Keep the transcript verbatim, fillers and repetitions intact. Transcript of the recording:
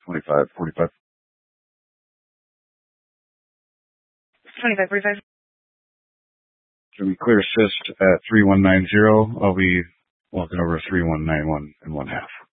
twenty-five, forty-five. twenty-five, forty-five. Can we clear assist at three one nine zero? I'll be walking over three one nine one and one half.